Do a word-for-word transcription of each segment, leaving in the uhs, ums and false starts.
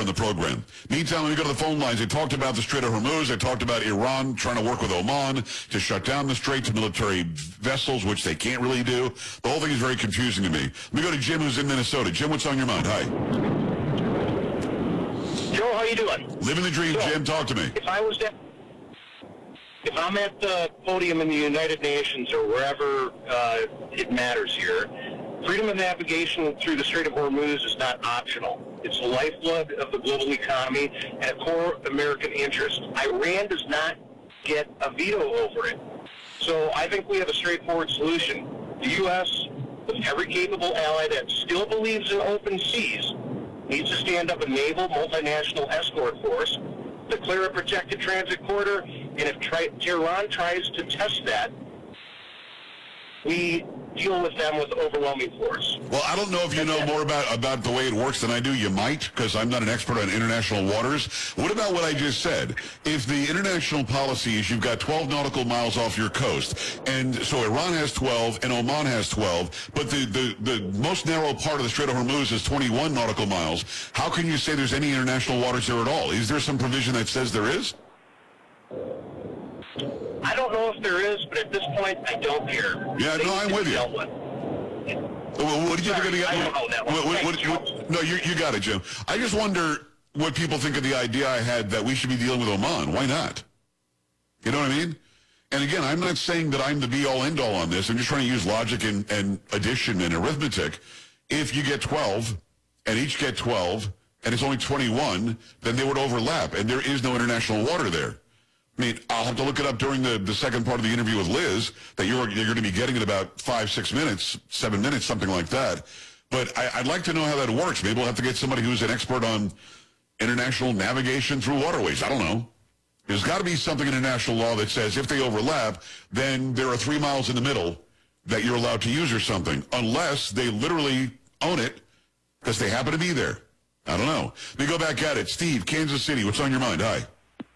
in the program. Meantime, let me go to the phone lines. They talked about the Strait of Hormuz. They talked about Iran trying to work with Oman to shut down the strait to military vessels, which they can't really do. The whole thing is very confusing to me. Let me go to Jim, who's in Minnesota. Jim, what's on your mind? Hi. Joe, how you doing? Living the dream, so, Jim. Talk to me. If I was at, if I'm at the podium in the United Nations or wherever uh, it matters here, freedom of navigation through the Strait of Hormuz is not optional. It's the lifeblood of the global economy and a core American interest. Iran does not get a veto over it. So I think we have a straightforward solution. The U S, with every capable ally that still believes in open seas, needs to stand up a naval multinational escort force, declare a protected transit corridor, and if tri- Tehran tries to test that, we deal with them with overwhelming force. Well, I don't know if you know more about, about the way it works than I do. You might, because I'm not an expert on international waters. What about what I just said? If the international policy is you've got twelve nautical miles off your coast, and so Iran has twelve and Oman has twelve, but the, the, the most narrow part of the Strait of Hormuz is twenty-one nautical miles, how can you say there's any international waters there at all? Is there some provision that says there is? I don't know if there is, but at this point, I don't care. Yeah, no, I'm with you. With. Well, what do you Sorry, think of the? I don't know that one. What, what, Thanks, what, what, no, you, you got it, Jim. I just wonder what people think of the idea I had that we should be dealing with Oman. Why not? You know what I mean? And again, I'm not saying that I'm the be-all, end-all on this. I'm just trying to use logic and, and addition and arithmetic. If you get twelve, and each get twelve, and it's only twenty-one, then they would overlap, and there is no international water there. I mean, I'll have to look it up during the, the second part of the interview with Liz that you're, you're going to be getting in about five, six minutes, seven minutes, something like that. But I, I'd like to know how that works. Maybe we'll have to get somebody who's an expert on international navigation through waterways. I don't know. There's got to be something in international law that says if they overlap, then there are three miles in the middle that you're allowed to use or something, unless they literally own it because they happen to be there. I don't know. Let me go back at it. Steve, Kansas City, what's on your mind? Hi.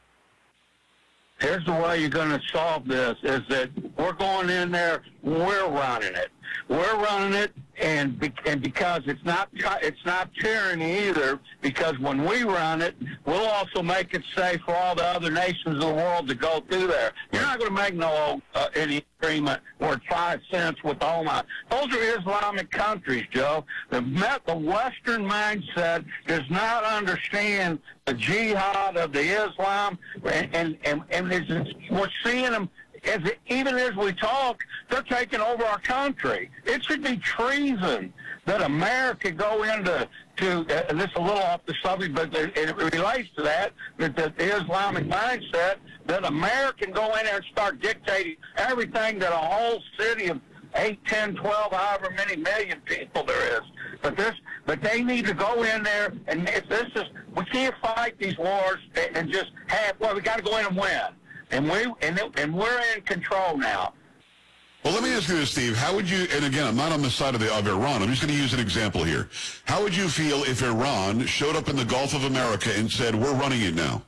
Here's the way you're going to solve this, is that we're going in there, we're running it. We're running it, and, be, and because it's not it's not tyranny either, because when we run it, we'll also make it safe for all the other nations of the world to go through there. You're not going to make no uh, any agreement worth five cents with Oman. Those are Islamic countries, Joe. The, the Western mindset does not understand the jihad of the Islam, and, and, and, and it's, we're seeing them. As it, even as we talk, they're taking over our country. It should be treason that America go into, to, uh, and this is a little off the subject, but it, it relates to that, that the, the Islamic mindset, that America can go in there and start dictating everything that a whole city of eight, ten, twelve, however many million people there is. But this, but they need to go in there, and if this is, we can't fight these wars and, and just have, well, we got to go in and win. And we and, it, and we're in control now. Well, let me ask you this, Steve. How would you, and again, I'm not on the side of, the, of Iran. I'm just going to use an example here. How would you feel if Iran showed up in the Gulf of America and said, we're running it now?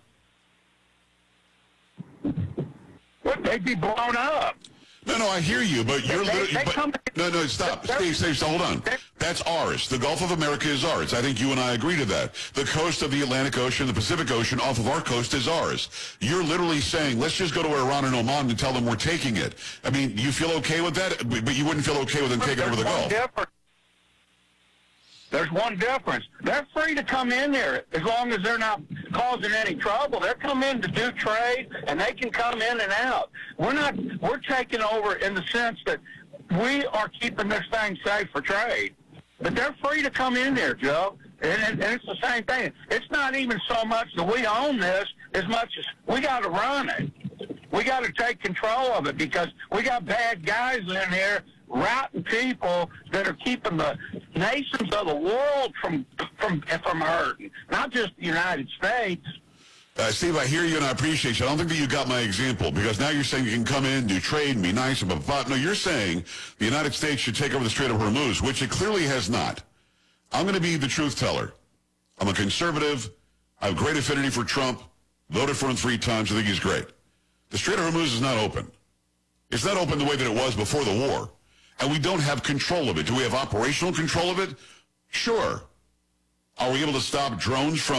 Well, they'd be blown up. No, no, I hear you, but you're they, literally... they but, come, no, no, stop. Steve, Steve, stop, hold on. That's ours. The Gulf of America is ours. I think you and I agree to that. The coast of the Atlantic Ocean, the Pacific Ocean, off of our coast is ours. You're literally saying, let's just go to Iran and Oman and tell them we're taking it. I mean, you feel okay with that? But you wouldn't feel okay with them taking over the Gulf. Difference. There's one difference. They're free to come in there as long as they're not causing any trouble. They're coming in to do trade, and they can come in and out. We're not. We're taking over in the sense that we are keeping this thing safe for trade. But they're free to come in there, Joe. And, and, and it's the same thing. It's not even so much that we own this as much as we got to run it. We got to take control of it because we got bad guys in here, rotten people that are keeping the nations of the world from from from hurting, not just the United States. Uh, Steve, I hear you and I appreciate you. I don't think that you got my example because now you're saying you can come in, do trade, and be nice, and blah, blah, blah. No, you're saying the United States should take over the Strait of Hormuz, which it clearly has not. I'm going to be the truth teller. I'm a conservative. I have great affinity for Trump. Voted for him three times. I think he's great. The Strait of Hormuz is not open. It's not open the way that it was before the war. And we don't have control of it. Do we have operational control of it? Sure. Are we able to stop drones from